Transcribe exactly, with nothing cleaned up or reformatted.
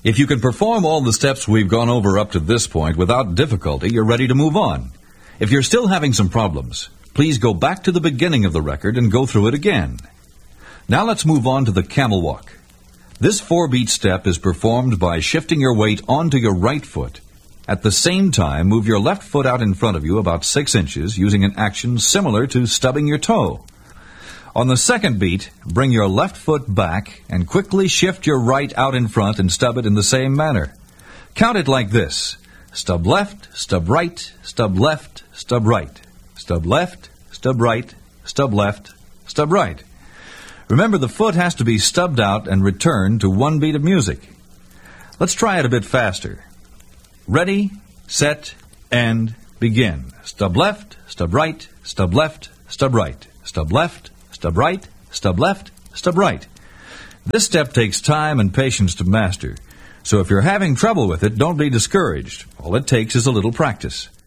If you can perform all the steps we've gone over up to this point without difficulty, you're ready to move on. If you're still having some problems, please go back to the beginning of the record and go through it again. Now let's move on to the camel walk. This four-beat step is performed by shifting your weight onto your right foot. At the same time, move your left foot out in front of you about six inches using an action similar to stubbing your toe. On the second beat, bring your left foot back and quickly shift your right out in front and stub it in the same manner. Count it like this: stub left, stub right, stub left, stub right, stub left, stub right, stub left, stub right. Remember, the foot has to be stubbed out and returned to one beat of music. Let's try it a bit faster. Ready, set, and begin. Stub left, stub right, stub left, stub right, stub left, stub right, stub left, stub right. This step takes time and patience to master, so if you're having trouble with it, don't be discouraged. All it takes is a little practice.